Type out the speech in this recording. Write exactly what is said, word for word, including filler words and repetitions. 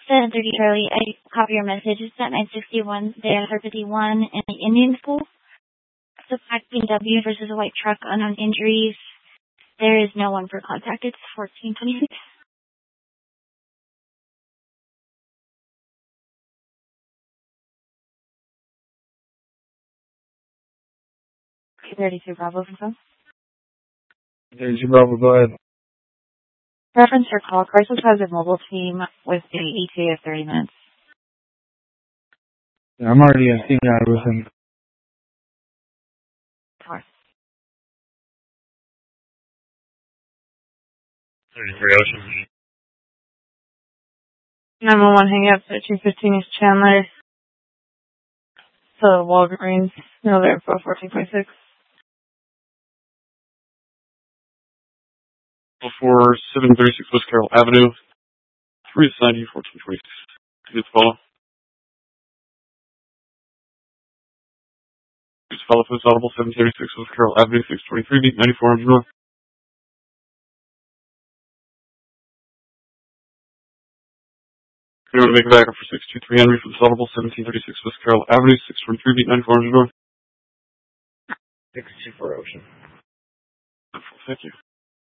seven thirty Charlie, I copy your message. It's at nine sixty-one, there, fifty-one, in the Indian School. Suspect B M W versus a white truck, unknown injuries. There is no one for contact. It's fourteen twenty-six. thirty-two Bravo, confirm. thirty-two Bravo, go ahead. Reference for call. Crisis has a mobile team with the E T A of thirty minutes. Yeah, I'm already a team guy with him. Car. thirty-three Ocean. nine one one, hang up, thirteen fifteen is Chandler. So, Walgreens, no, there for fourteen twenty-six. Before seven thirty-six West Carroll Avenue, three ninety, fourteen twenty-six. Please follow. Please follow for this audible, seven thirty-six West Carroll Avenue, six twenty-three, beat ninety-four hundred north. You want to make a backup for six two three Henry for this audible, seventeen thirty-six West Carroll Avenue, six twenty-three, beat ninety-four hundred north. six two four Ocean. Thank you.